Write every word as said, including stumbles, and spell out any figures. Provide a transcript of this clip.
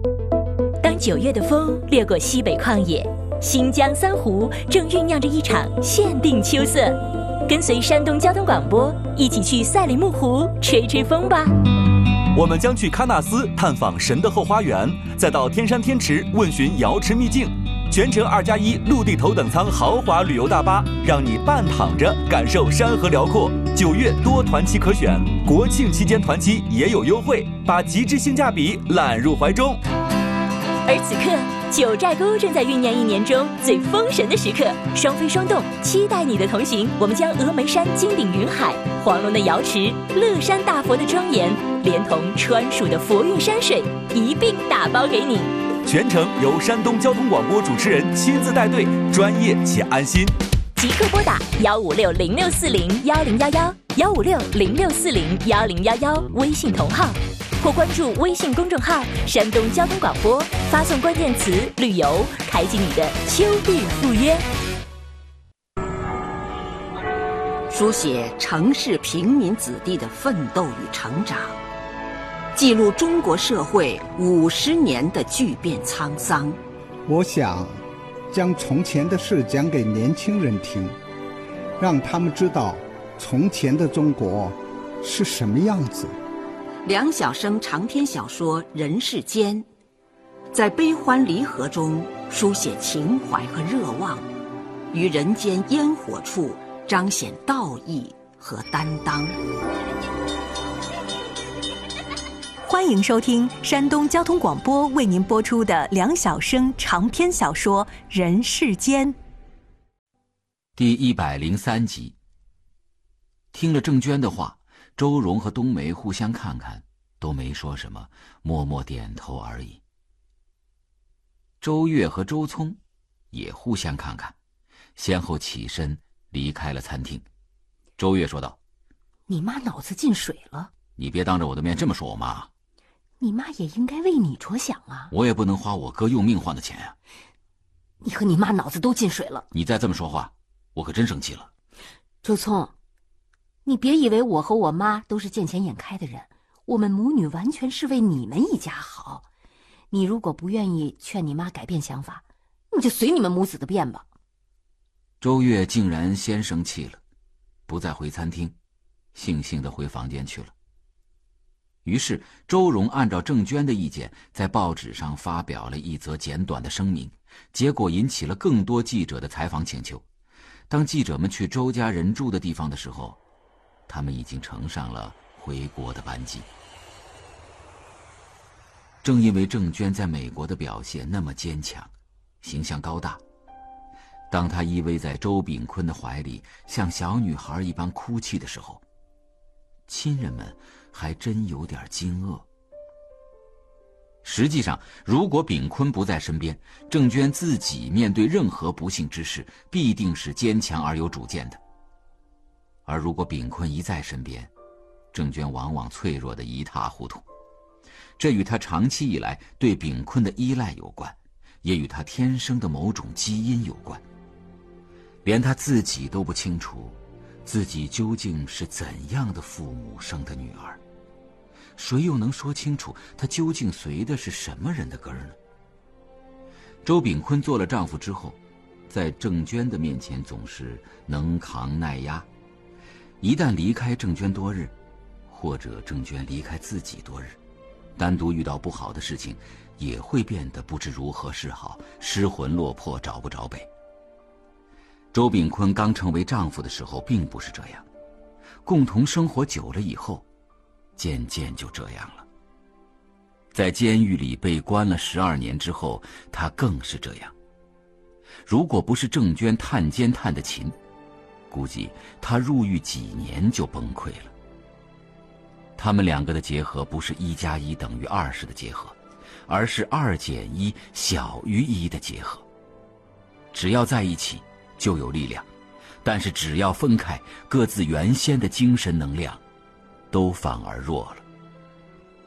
当九月的风掠过西北旷野，新疆三湖正酝酿着一场限定秋色。跟随山东交通广播一起去赛里木湖吹吹风吧。 我们将去喀纳斯探访神的后花园，再到天山天池问询瑶池秘境。全程二加一陆地头等舱豪华旅游大巴，让你半躺着感受山河辽阔。九月多团期可选，国庆期间团期也有优惠，把极致性价比揽入怀中。 而此刻，九寨沟正在酝酿一年中最封神的时刻，双飞双动，期待你的同行。我们将峨眉山金顶云海、黄龙的瑶池、乐山大佛的庄严，连同川蜀的佛韵山水一并打包给你。 全程由山东交通广播主持人亲自带队，专业且安心。 即刻拨打幺五六零六四零幺零幺幺幺五六零六四零幺零幺幺微信同号，或关注微信公众号山东交通广播，发送关键词旅游，开启你的秋日赴约。 书写城市平民子弟的奋斗与成长，记录中国社会五十年的巨变沧桑。 我想将从前的事讲给年轻人听，让他们知道从前的中国是什么样子。 梁晓声长篇小说《人世间》，在悲欢离合中书写情怀和热望，于人间烟火处彰显道义和担当。 欢迎收听山东交通广播为您播出的梁晓声长篇小说《人世间》 第一百零三集。听了郑娟的话，周荣和冬梅互相看看，都没说什么，默默点头而已。周月和周聪也互相看看，先后起身离开了餐厅。周月说道： 你妈脑子进水了。 你别当着我的面这么说我妈。 你妈也应该为你着想啊。 我也不能花我哥用命换的钱啊。 你和你妈脑子都进水了。 你再这么说话，我可真生气了。 周聪，你别以为我和我妈都是见钱眼开的人，我们母女完全是为你们一家好。你如果不愿意劝你妈改变想法，那就随你们母子的便吧。 周月竟然先生气了，不再回餐厅，悻悻地回房间去了。于是周荣按照郑娟的意见，在报纸上发表了一则简短的声明，结果引起了更多记者的采访请求。当记者们去周家人住的地方的时候，他们已经乘上了回国的班机。正因为郑娟在美国的表现那么坚强，形象高大，当她依偎在周炳坤的怀里，像小女孩一般哭泣的时候，亲人们还真有点惊愕。实际上，如果炳坤不在身边，郑娟自己面对任何不幸之事，必定是坚强而有主见的。而如果炳坤一在身边，郑娟往往脆弱得一塌糊涂。这与她长期以来对炳坤的依赖有关，也与她天生的某种基因有关。连她自己都不清楚，自己究竟是怎样的父母生的女儿，谁又能说清楚她究竟随的是什么人的根呢？周炳坤做了丈夫之后，在郑娟的面前总是能扛耐压，一旦离开郑娟多日，或者郑娟离开自己多日，单独遇到不好的事情，也会变得不知如何是好，失魂落魄，找不着北。周炳坤刚成为丈夫的时候并不是这样，共同生活久了以后，渐渐就这样了。在监狱里被关了十二年之后，他更是这样。如果不是郑娟探监探得勤，估计他入狱几年就崩溃了。他们两个的结合不是一加一等于二十的结合，而是二减一小于一的结合。只要在一起就有力量，但是只要分开，各自原先的精神能量都反而弱了。